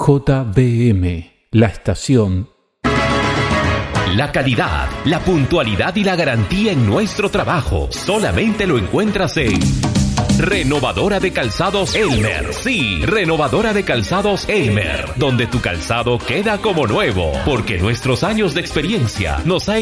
JBM, la estación. La calidad, la puntualidad y la garantía en nuestro trabajo solamente lo encuentras en Renovadora de Calzados Elmer. Sí, Renovadora de Calzados Elmer, donde tu calzado queda como nuevo, porque nuestros años de experiencia nos ha